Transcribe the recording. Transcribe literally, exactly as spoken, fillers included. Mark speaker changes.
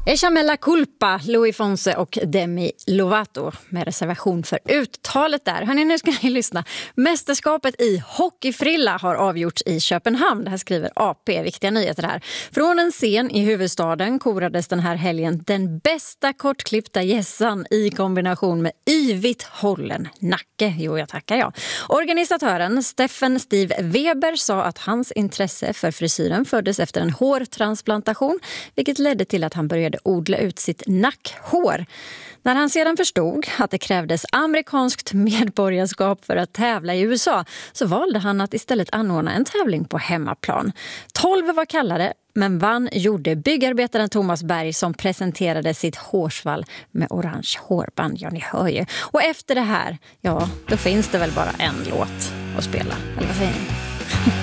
Speaker 1: Echamella culpa, Louis Fonse och Demi Lovato med reservation för uttalet där. Hörrni, nu ska ni lyssna. Mästerskapet i hockeyfrilla har avgjorts i Köpenhamn. Det här skriver A P, viktiga nyheter här. Från en scen i huvudstaden korades den här helgen den bästa kortklippta gässan i kombination med yvigt hållen nacke. Jo, jag tackar jag. Organisatören Steffen Steve Weber sa att hans intresse för frisyren föddes efter en hårtransplantation, vilket ledde till att han började odla ut sitt nackhår. När han sedan förstod att det krävdes amerikanskt medborgarskap för att tävla i U S A så valde han att istället anordna en tävling på hemmaplan. Tolv var kallade, men vann gjorde byggarbetaren Thomas Berg som presenterade sitt hårsvall med orange hårband. Ja, ni hör ju. Och efter det här, ja, då finns det väl bara en låt att spela. Eller vad säger ni?